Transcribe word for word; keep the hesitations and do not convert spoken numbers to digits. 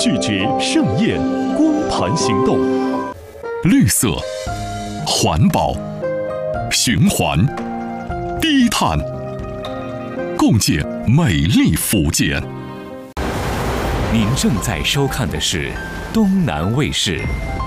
拒绝盛宴，光盘行动。 绿色、环保、循环、低碳，共建美丽福建。 您正在收看的是东南卫视